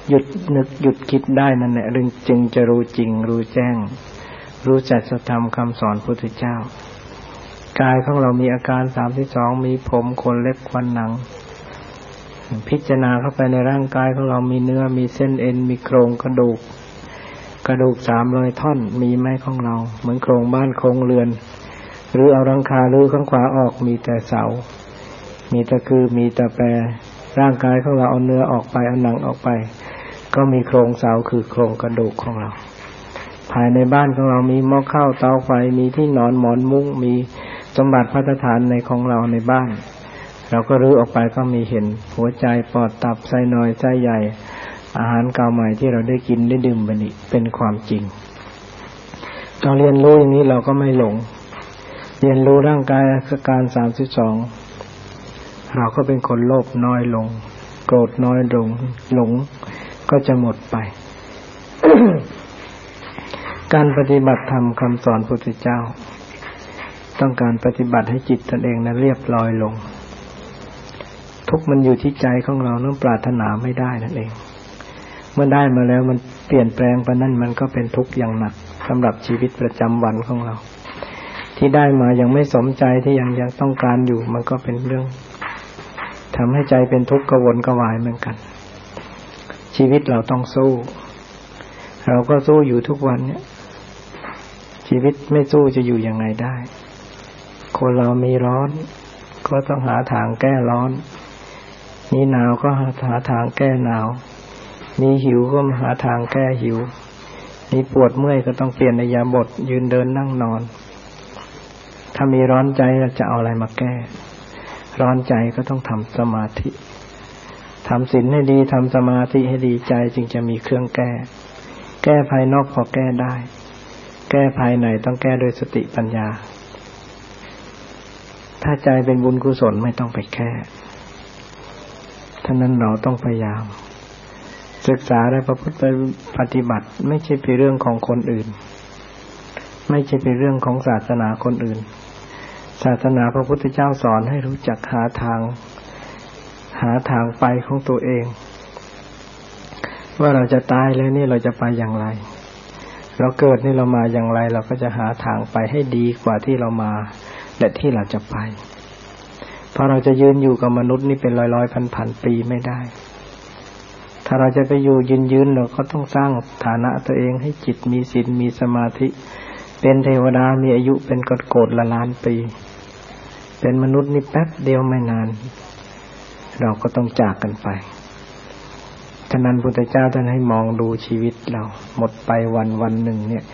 หยุดนึกหยุดคิดได้นั่นแหละจึงจะรู้จริงรู้แจ้งรู้จักธรรมคำสอนพุทธเจ้ากายของเรามีอาการ32มีผมขนเล็บฟันหนังพิจารณาเข้าไปในร่างกายของเรามีเนื้อมีเส้นเอ็นมีโครงกระดูก300ท่อนมีไหมของเราเหมือนโครงบ้านโครงเรือนหรือเอาหลังคาหรือข้างขวาออกมีแต่เสามีแต่คือมีแต่แปรร่างกายของเราเอาเนื้อออกไปเอาหนังออกไปก็มีโครงเสาคือโครงกระดูกของเราภายในบ้านของเรามีหม้อข้าวเตาไฟมีที่นอนหมอนมุ้งมีสมบัติภัณฑ์ฐานในของเราในบ้านเราก็รื้อออกไปก็มีเห็นหัวใจปอดตับไส้น้อยไส้ใหญ่อาหารเก่าใหม่ที่เราได้กินได้ดื่มไปนี่เป็นความจริงเราเรียนรู้อย่างนี้เราก็ไม่หลงเรียนรู้ร่างกายอาการ32เราก็เป็นคนโลภน้อยลงโกรธน้อยลงหลงก็จะหมดไป การปฏิบัติธรรมคำสอนพุทธเจ้าต้องการปฏิบัติให้จิตตนเองนั้นเรียบร้อยลงทุกข์มันอยู่ที่ใจของเรานั้นปรารถนาไม่ได้นั่นเองเมื่อได้มาแล้วมันเปลี่ยนแปลงไปนั่นมันก็เป็นทุกข์อย่างหนักสำหรับชีวิตประจำวันของเราที่ได้มายังไม่สมใจที่ยังต้องการอยู่มันก็เป็นเรื่องทำให้ใจเป็นทุกข์กระวนกระวายเหมือนกันชีวิตเราต้องสู้เราก็สู้อยู่ทุกวันเนี่ยชีวิตไม่สู้จะอยู่ยังไงได้คนเรามีร้อนก็ต้องหาทางแก้ร้อนมีหนาวก็หาทางแก้หนาวมีหิวก็หาทางแก้หิวมีปวดเมื่อยก็ต้องเปลี่ยนอิริยาบถยืนเดินนั่งนอนถ้ามีร้อนใจเราจะเอาอะไรมาแก้ร้อนใจก็ต้องทำสมาธิทำศีลให้ดีทำสมาธิให้ดีใจจึงจะมีเครื่องแก้ภายนอกพอแก้ได้แก้ภายในต้องแก้ด้วยสติปัญญาถ้าใจเป็นบุญกุศลไม่ต้องไปแก้ท่านั้นเราต้องพยายามศึกษาและประพฤติปฏิบัติไม่ใช่เป็นเรื่องของคนอื่นไม่ใช่เป็นเรื่องของศาสนาคนอื่นศาสนาพระพุทธเจ้าสอนให้รู้จักหาทางไปของตัวเองว่าเราจะตายแล้วนี่เราจะไปอย่างไรเราเกิดนี่เรามาอย่างไรเราก็จะหาทางไปให้ดีกว่าที่เรามาและที่เราจะไปเพราะเราจะยืนอยู่กับมนุษย์นี่เป็นร้อยๆพันๆปีไม่ได้ถ้าเราจะไปอยู่ยืนเราก็ต้องสร้างฐานะตัวเองให้จิตมีศีลมีสมาธิเป็นเทวดามีอายุเป็นโกฏละล้านปีเป็นมนุษย์นี่แป๊บเดียวไม่นานเราก็ต้องจากกันไปฉะนั้นพุทธเจ้าท่านให้มองดูชีวิตเราหมดไปวันหนึ่งเนี่ย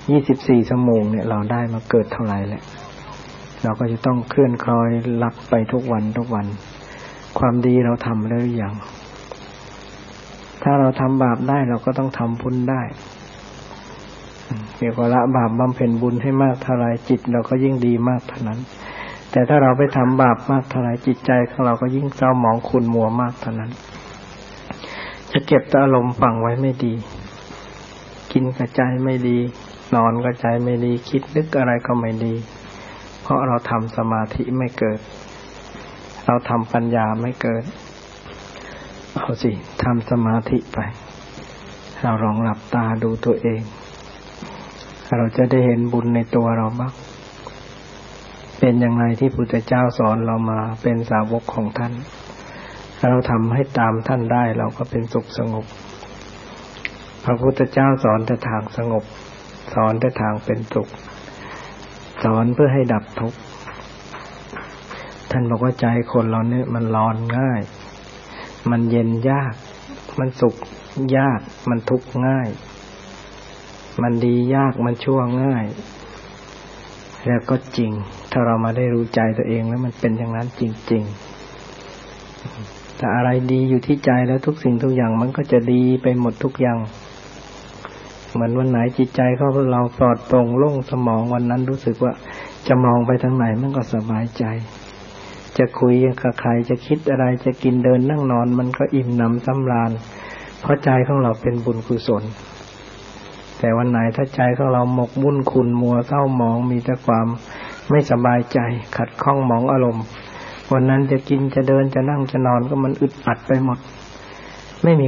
24ชั่วโมงเนี่ยเราได้มาเกิดเท่าไหร่แล้วเราก็จะต้องเคลื่อนคล้อยรับไปทุกวันความดีเราทำแล้วหรือยังถ้าเราทำบาปได้เราก็ต้องทำบุญได้เกี่ยวกับละบาปบำเพ็ญบุญให้มากเท่าไรจิตเราก็ยิ่งดีมากเท่านั้นแต่ถ้าเราไปทำบาปมากเท่าไรจิตใจของเราก็ยิ่งเศร้าหมองขุ่นมัวมากเท่านั้นจะเก็บอารมณ์ฝังไว้ไม่ดีกินก็ใจไม่ดีนอนก็ใจไม่ดีคิดนึกอะไรก็ไม่ดีเพราะเราทำสมาธิไม่เกิดเราทำปัญญาไม่เกิดเอาสิทำสมาธิไปเราลองหลับตาดูตัวเองเราจะได้เห็นบุญในตัวเราบ้างเป็นอย่างไรที่พุทธเจ้าสอนเรามาเป็นสาวกของท่านเราทำให้ตามท่านได้เราก็เป็นสุขสงบพระพุทธเจ้าสอนแต่ทางสงบสอนแต่ทางเป็นสุขสอนเพื่อให้ดับทุกข์ท่านบอกว่าใจคนเราเนี่ยมันร้อนง่ายมันเย็นยากมันสุขยากมันทุกข์ง่ายมันดียากมันชั่วง่ายแล้วก็จริงถ้าเรามาได้รู้ใจตัวเองแล้วมันเป็นอย่างนั้นจริงๆถ้าอะไรดีอยู่ที่ใจแล้วทุกสิ่งทุกอย่างมันก็จะดีไปหมดทุกอย่างเหมือนวันไหนจิตใจของเราปลอดโปร่งโล่งสมองวันนั้นรู้สึกว่าจะมองไปทางไหนมันก็สบายใจจะคุยกับใครจะคิดอะไรจะกินเดินนั่งนอนมันก็อิ่มหนำสำราญเพราะใจของเราเป็นบุญกุศลแต่วันไหนถ้าใจของเราหมกมุ่นขุ่นมัวเศร้าหมองมีแต่ความไม่สบายใจขัดข้องหมองอารมณ์วันนั้นจะกินจะเดินจะนั่งจะนอนก็มันอึดอัดไปหมดไม่มี